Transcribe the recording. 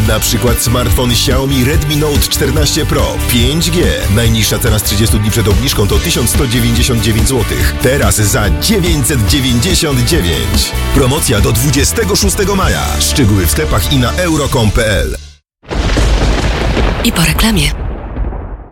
Na przykład smartfon Xiaomi Redmi Note 14 Pro 5G. Najniższa cena z 30 dni przed obniżką to 1199 zł. Teraz za 999. Promocja do 26 maja. Szczegóły w sklepach i na euro.com.pl. I po reklamie.